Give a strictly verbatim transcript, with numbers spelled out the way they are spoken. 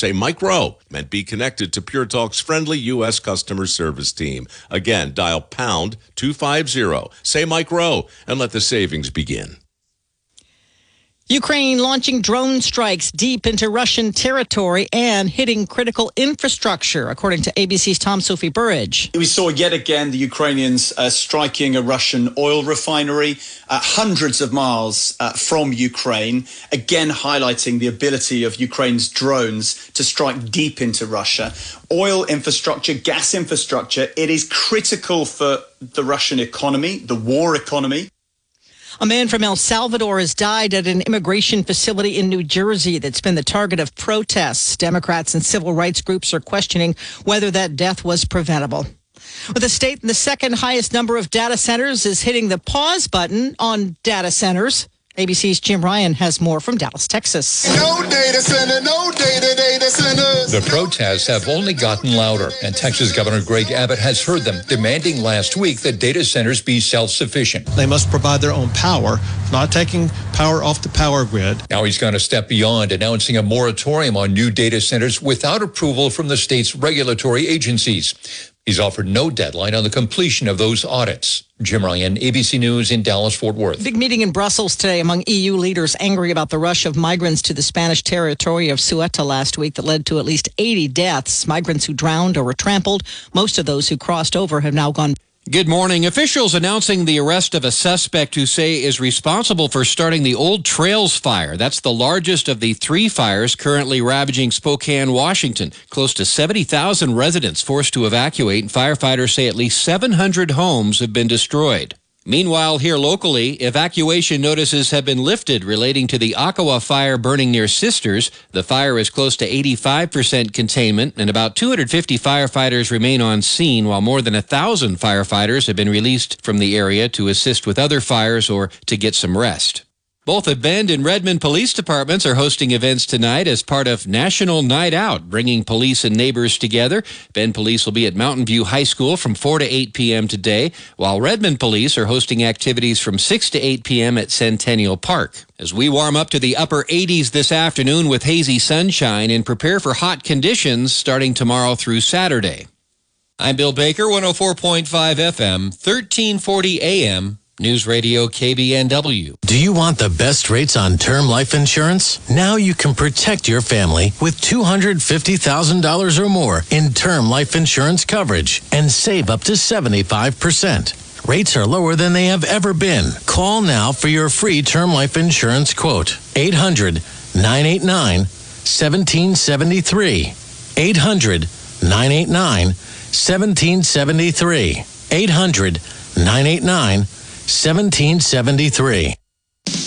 Say Mike Rowe and be connected to Pure Talk's friendly U S customer service team. Again, dial pound two fifty. Say Mike Rowe and let the savings begin. Ukraine launching drone strikes deep into Russian territory and hitting critical infrastructure, according to A B C's Tom Sophie Burridge. We saw yet again the Ukrainians uh, striking a Russian oil refinery uh, hundreds of miles uh, from Ukraine, again highlighting the ability of Ukraine's drones to strike deep into Russia. Oil infrastructure, gas infrastructure, it is critical for the Russian economy, the war economy. A man from El Salvador has died at an immigration facility in New Jersey that's been the target of protests. Democrats and civil rights groups are questioning whether that death was preventable. With the state in the second highest number of data centers is hitting the pause button on data centers. A B C's Jim Ryan has more from Dallas, Texas. No data center, no data data centers. The protests have only gotten louder, and Texas Governor Greg Abbott has heard them, demanding last week that data centers be self-sufficient. They must provide their own power, not taking power off the power grid. Now he's gone a step beyond, announcing a moratorium on new data centers without approval from the state's regulatory agencies. He's offered no deadline on the completion of those audits. Jim Ryan, A B C News in Dallas-Fort Worth. Big meeting in Brussels today among E U leaders angry about the rush of migrants to the Spanish territory of Ceuta last week that led to at least eighty deaths. Migrants who drowned or were trampled. Most of those who crossed over have now gone. Good morning. Officials announcing the arrest of a suspect who say is responsible for starting the Old Trails fire. That's the largest of the three fires currently ravaging Spokane, Washington. Close to seventy thousand residents forced to evacuate, and firefighters say at least seven hundred homes have been destroyed. Meanwhile, here locally, evacuation notices have been lifted relating to the Akawa fire burning near Sisters. The fire is close to eighty-five percent containment, and about two hundred fifty firefighters remain on scene, while more than one thousand firefighters have been released from the area to assist with other fires or to get some rest. Both the Bend and Redmond police departments are hosting events tonight as part of National Night Out, bringing police and neighbors together. Bend Police will be at Mountain View High School from four to eight p.m. today, while Redmond Police are hosting activities from six to eight p.m. at Centennial Park. As we warm up to the upper eighties this afternoon with hazy sunshine and prepare for hot conditions starting tomorrow through Saturday. I'm Bill Baker, one oh four point five F M, thirteen forty A M, News Radio K B N W. Do you want the best rates on term life insurance? Now you can protect your family with two hundred fifty thousand dollars or more in term life insurance coverage and save up to seventy-five percent. Rates are lower than they have ever been. Call now for your free term life insurance quote. eight hundred, nine eight nine, one seven seven three. eight hundred, nine eight nine, one seven seven three. eight hundred, nine eight nine, one seven seven three.